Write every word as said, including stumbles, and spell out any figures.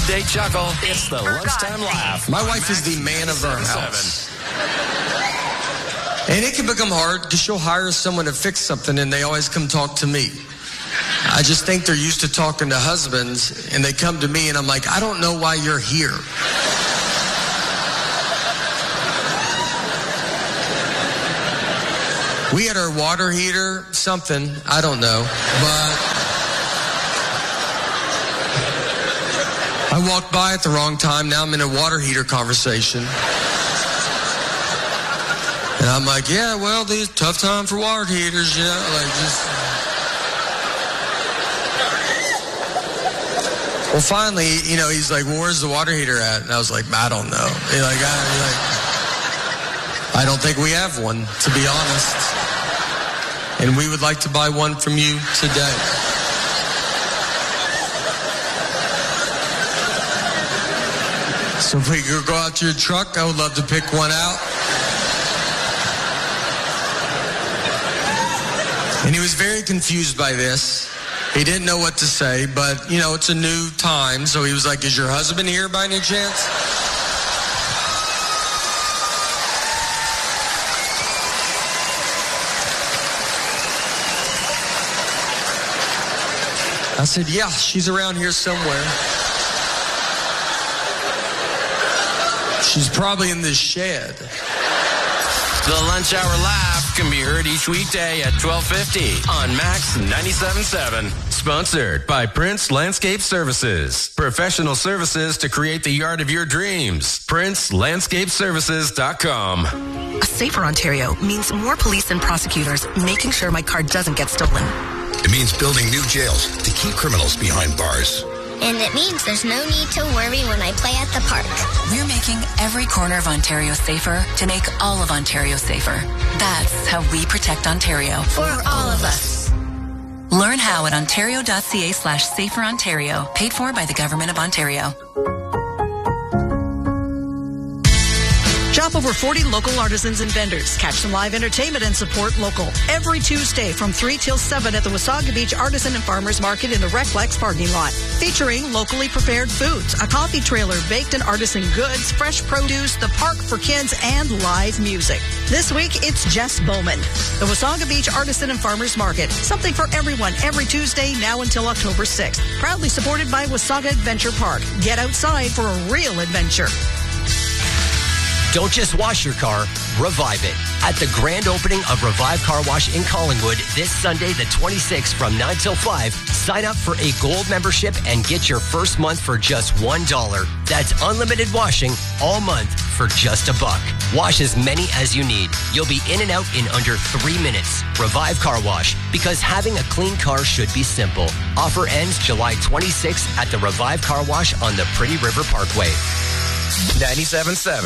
midday chuckle. It's the lunchtime laugh. My wife is the man of our house. And it can become hard because she'll hire someone to fix something and they always come talk to me. I just think they're used to talking to husbands and they come to me and I'm like, I don't know why you're here. We had our water heater, something, I don't know, but I walked by at the wrong time. Now I'm in a water heater conversation. And I'm like, yeah, well, these tough time for water heaters, you know, like just. Well, finally, you know, he's like, well, where's the water heater at? And I was like, I don't know. He's like, I, he's like, I don't think we have one, to be honest. And we would like to buy one from you today. So if we could go out to your truck, I would love to pick one out. And he was very confused by this. He didn't know what to say, but, you know, it's a new time. So he was like, is your husband here by any chance? I said, yeah, she's around here somewhere. She's probably in this shed. The Lunch Hour Laugh can be heard each weekday at twelve fifty on Max ninety-seven point seven. Sponsored by Prince Landscape Services. Professional services to create the yard of your dreams. prince landscape services dot com. A safer Ontario means more police and prosecutors making sure my car doesn't get stolen. It means building new jails to keep criminals behind bars. And it means there's no need to worry when I play at the park. We're making every corner of Ontario safer to make all of Ontario safer. That's how we protect Ontario. For all of us. Learn how at ontario.ca slash safer Ontario. Paid for by the Government of Ontario. Shop over forty local artisans and vendors. Catch some live entertainment and support local. Every Tuesday from three till seven at the Wasaga Beach Artisan and Farmers Market in the Reclex parking lot. Featuring locally prepared foods, a coffee trailer, baked and artisan goods, fresh produce, the park for kids, and live music. This week, it's Jess Bowman. The Wasaga Beach Artisan and Farmers Market. Something for everyone every Tuesday now until October sixth. Proudly supported by Wasaga Adventure Park. Get outside for a real adventure. Don't just wash your car, revive it. At the grand opening of Revive Car Wash in Collingwood this Sunday, the twenty-sixth from nine till five, sign up for a gold membership and get your first month for just one dollar. That's unlimited washing all month for just a buck. Wash as many as you need. You'll be in and out in under three minutes. Revive Car Wash, because having a clean car should be simple. Offer ends July twenty-sixth at the Revive Car Wash on the Pretty River Parkway. ninety-seven point seven.